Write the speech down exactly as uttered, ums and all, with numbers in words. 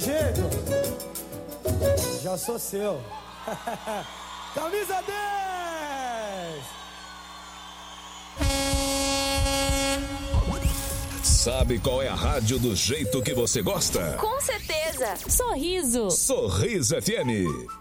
jeito. Já sou seu. Camisa dez. Sabe qual é a rádio do jeito que você gosta? Com certeza. Sorriso. Sorriso F M.